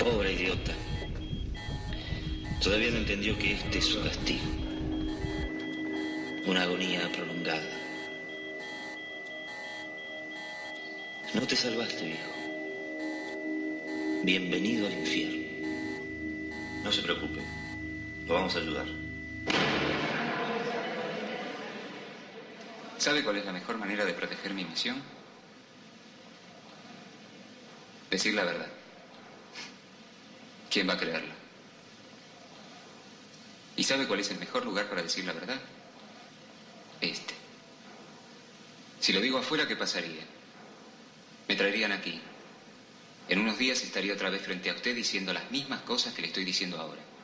Pobre idiota. Todavía no entendió que este es su castigo. Una agonía prolongada. No te salvaste, viejo. Bienvenido al infierno. No se preocupe. Lo vamos a ayudar. ¿Sabe cuál es la mejor manera de proteger mi misión? Decir la verdad. ¿Quién va a creerla? ¿Y sabe cuál es el mejor lugar para decir la verdad? Este. Si lo digo afuera, ¿qué pasaría? Me traerían aquí. En unos días estaría otra vez frente a usted diciendo las mismas cosas que le estoy diciendo ahora.